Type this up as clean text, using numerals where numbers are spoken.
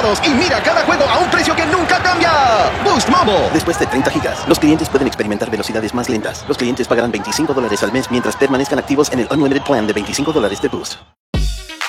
ilimitados y mira cada juego a un precio que nunca cambia. Boost Mobile. Después de 30 gigas, los clientes pueden experimentar velocidades más lentas. Los clientes pagarán $25 al mes mientras permanezcan activos en el Unlimited Plan de $25 de Boost.